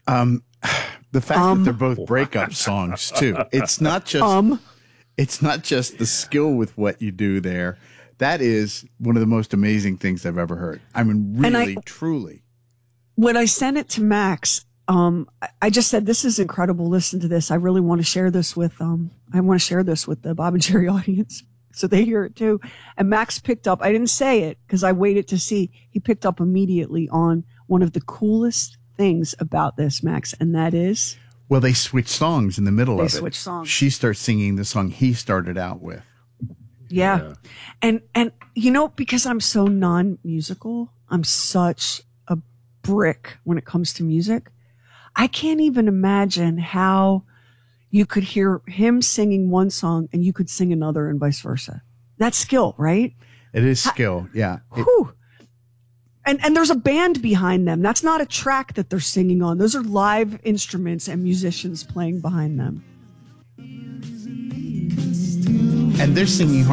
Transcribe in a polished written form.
The fact that they're both breakup songs too. It's not just the skill with what you do there. That is one of the most amazing things I've ever heard. I mean, really, truly. When I sent it to Max, I just said, "This is incredible. Listen to this. I really want to share this with the Bob and Jerry audience so they hear it too." And Max picked up. I didn't say it because I waited to see. He picked up immediately on one of the coolest things about this, Max, and that is. Well, they switch songs in the middle of it. They switch songs. She starts singing the song he started out with. Yeah. And because I'm so non-musical, I'm such a brick when it comes to music. I can't even imagine how you could hear him singing one song and you could sing another and vice versa. That's skill, right? It is skill. Yeah. And there's a band behind them. That's not a track that they're singing on. Those are live instruments and musicians playing behind them. And they're singing